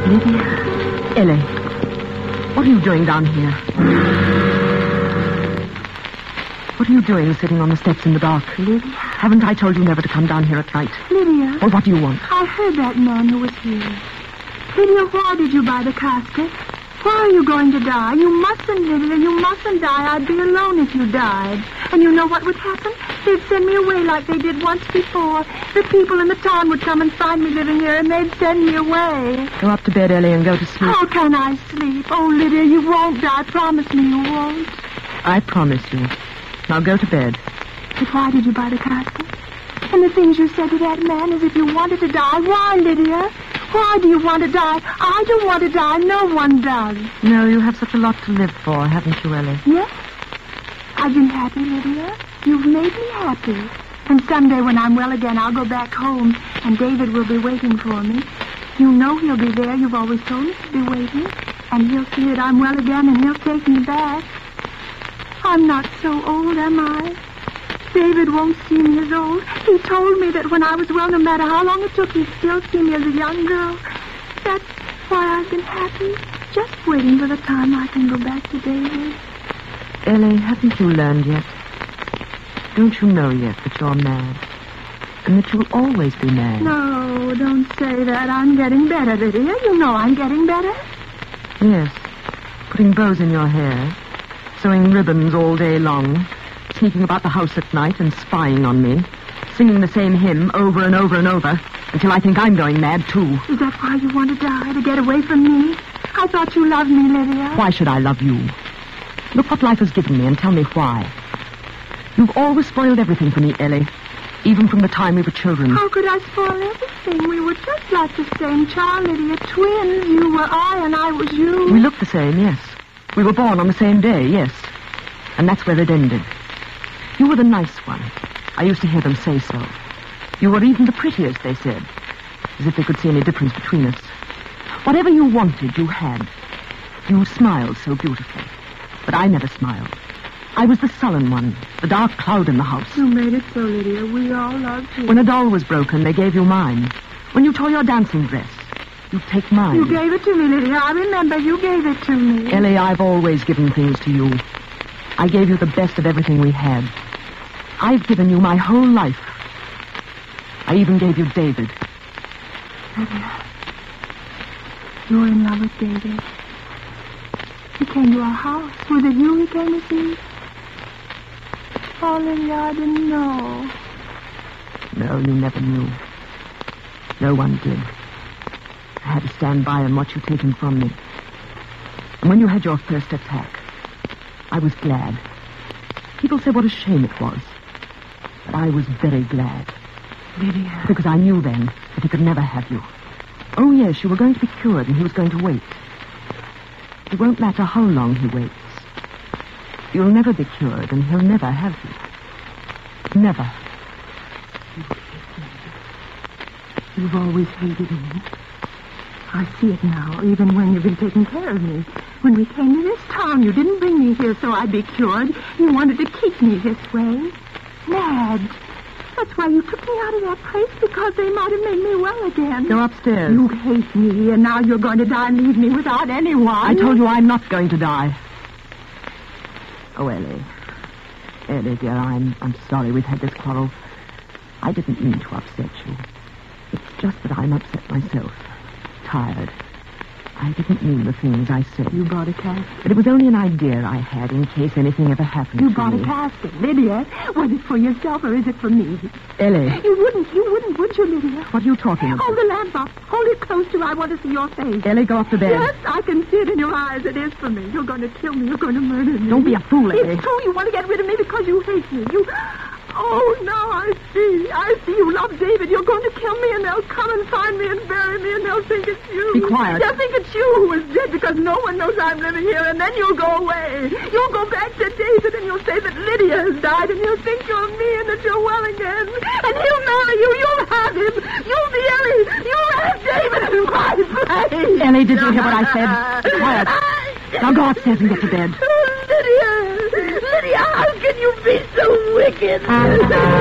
Lydia. Ellie, what are you doing down here? What are you doing sitting on the steps in the dark? Lydia. Haven't I told you never to come down here at night? Lydia. Well, what do you want? I heard that man who was here. Lydia, why did you buy the casket? Why are you going to die? You mustn't, Lydia. You mustn't die. I'd be alone if you died. And you know what would happen? They'd send me away like they did once before. The people in the town would come and find me living here, and they'd send me away. Go up to bed, Ellie, and go to sleep. How can I sleep? Oh, Lydia, you won't die. Promise me you won't. I promise you. Now go to bed. But why did you buy the casket? And the things you said to that man as if you wanted to die. Why, Lydia? Why do you want to die? I don't want to die. No one does. No, you have such a lot to live for, haven't you, Ellie? Yes. I've been happy, Lydia. You've made me happy. And someday when I'm well again, I'll go back home, and David will be waiting for me. You know he'll be there. You've always told me to be waiting. And he'll see that I'm well again, and he'll take me back. I'm not so old, am I? David won't see me as old. He told me that when I was well, no matter how long it took, he'd still see me as a young girl. That's why I've been happy. Just waiting for the time I can go back to David. Ellie, haven't you learned yet? Don't you know yet that you're mad? And that you'll always be mad? No, don't say that. I'm getting better, Lydia. You know I'm getting better. Yes. Putting bows in your hair, sewing ribbons all day long, sneaking about the house at night and spying on me, singing the same hymn over and over and over, until I think I'm going mad, too. Is that why you want to die, to get away from me? I thought you loved me, Lydia. Why should I love you? Look what life has given me and tell me why. You've always spoiled everything for me, Ellie, even from the time we were children. How could I spoil everything? We were just like the same child, Lydia. Twins. You were I and I was you. We looked the same, yes. We were born on the same day, yes. And that's where it ended. You were the nice one. I used to hear them say so. You were even the prettiest, they said, as if they could see any difference between us. Whatever you wanted, you had. You smiled so beautifully. But I never smiled. I was the sullen one, the dark cloud in the house. You made it so, Lydia. We all loved you. When a doll was broken, they gave you mine. When you tore your dancing dress, you'd take mine. You gave it to me, Lydia. I remember you gave it to me. Ellie, I've always given things to you. I gave you the best of everything we had. I've given you my whole life. I even gave you David. Lydia, you're in love with David. He came to our house. Was it you he came to see? Oh, Lydia, I didn't know. No, you never knew. No one did. I had to stand by and watch you take him from me. And when you had your first attack, I was glad. People said what a shame it was. But I was very glad. Lydia. Because I knew then that he could never have you. Oh, yes, you were going to be cured and he was going to wait. It won't matter how long he waits. You'll never be cured and he'll never have you. Never. You've always hated me. I see it now, even when you've been taking care of me. When we came to this town, you didn't bring me here so I'd be cured. You wanted to keep me this way. Mad. That's why you took me out of that place, because they might have made me well again. Go upstairs. You hate me, and now you're going to die and leave me without anyone. I told you I'm not going to die. Oh, Ellie. Ellie, dear, I'm sorry we've had this quarrel. I didn't mean to upset you. It's just that I'm upset myself. Tired. I didn't mean the things I said. You bought a casket? But it was only an idea I had in case anything ever happened to me. You bought a casket, Lydia. Was it for yourself or is it for me? Ellie. You wouldn't, would you, Lydia? What are you talking about? Hold the lamp up. Hold it close to I want to see your face. Ellie, go up to bed. Yes, I can see it in your eyes. It is for me. You're going to kill me. You're going to murder me. Don't be a fool, Ellie. It's true. You want to get rid of me because you hate me. Oh, now I see. I see you love David. You're going to kill me, and they'll come and find me and bury me, and they'll think it's you. Be quiet. They'll think it's you who is dead because no one knows I'm living here, and then you'll go away. You'll go back to David, and you'll say that Lydia has died, and he'll think you're me and that you're well again. And he'll marry you. You'll have him. You'll be Ellie. You'll have David in my place. Ellie, did you hear what I said? Be quiet. Now go upstairs and get to bed. Lydia, how can you be so wicked?